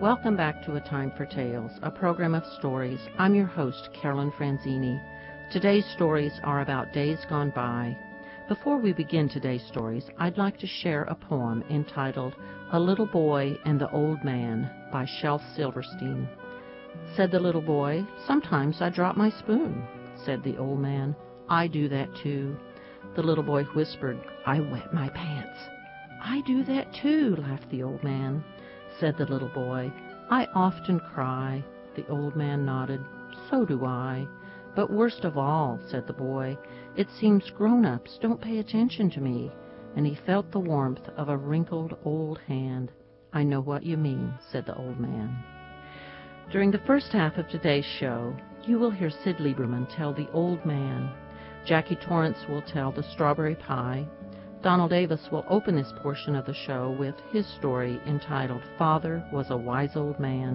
Welcome back to A Time for Tales, a program of stories. I'm your host, Carolyn Franzini. Today's stories are about days gone by. Before we begin today's stories, I'd like to share a poem entitled A Little Boy and the Old Man by Shel Silverstein. Said the little boy, "Sometimes I drop my spoon." Said the old man, "I do that too." The little boy whispered, "I wet my pants." "I do that too," laughed the old man. Said the little boy, "I often cry." The old man nodded, "So do I." "But worst of all," said the boy, "it seems grown-ups don't pay attention to me." And he felt the warmth of a wrinkled old hand. "I know what you mean," said the old man. During the first half of today's show, you will hear Sid Lieberman tell The Old Man. Jackie Torrance will tell The Strawberry Pie. Donald Davis will open this portion of the show with his story entitled Father Was a Wise Old Man.